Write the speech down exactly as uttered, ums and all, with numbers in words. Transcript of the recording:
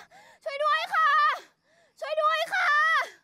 ช่วยด้วยค่ะ ช่วยด้วยค่ะ